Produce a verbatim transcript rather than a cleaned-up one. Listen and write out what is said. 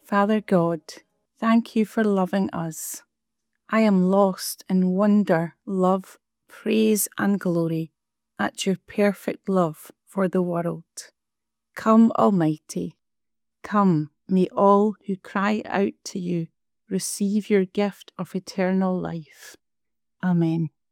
Father God, thank you for loving us. I am lost in wonder, love, praise, and glory at your perfect love for the world. Come, Almighty, come, may all who cry out to you receive your gift of eternal life. Amen.